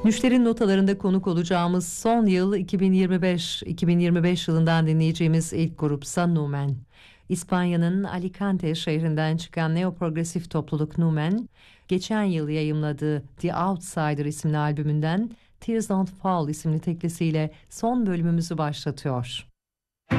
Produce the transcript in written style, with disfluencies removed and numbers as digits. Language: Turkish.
Müşteri notalarında konuk olacağımız son yıl 2025. 2025 yılından dinleyeceğimiz ilk grupsa Numen. İspanya'nın Alicante şehrinden çıkan neoprogresif topluluk Numen, geçen yıl yayımladığı The Outsider isimli albümünden Tears Don't Fall isimli teklisiyle son bölümümüzü başlatıyor.